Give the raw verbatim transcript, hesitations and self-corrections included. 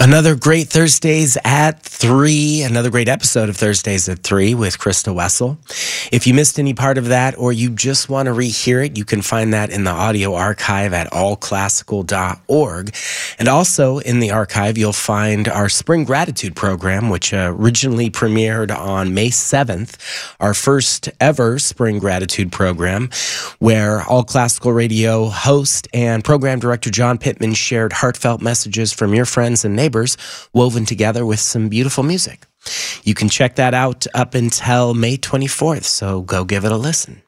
Another great Thursdays at three, another great episode of Thursdays at three with Krista Wessel. If you missed any part of that or you just want to rehear it, you can find that in the audio archive at all classical dot org. And also in the archive, you'll find our Spring Gratitude program, which uh, originally premiered on May seventh, our first ever Spring Gratitude program, where All Classical Radio host and program director John Pittman shared heartfelt messages from your friends and neighbors woven together with some beautiful music. You can check that out up until May twenty-fourth, so go give it a listen.